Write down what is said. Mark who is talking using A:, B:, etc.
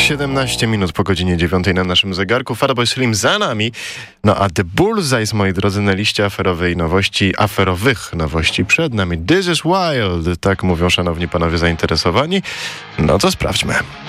A: 17 minut po godzinie 9 na naszym zegarku. Fatboy Slim za nami. No a The Bullseyes, moi drodzy, na liście aferowych nowości przed nami. This is wild, tak mówią szanowni panowie zainteresowani. No to sprawdźmy.